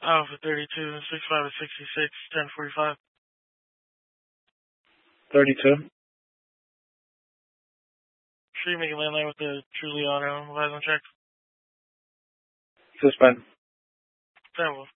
Alpha 32, 65 to 66, 1045. 32. Sure you make a landline with the Truly Auto, Visor check. Suspend. 10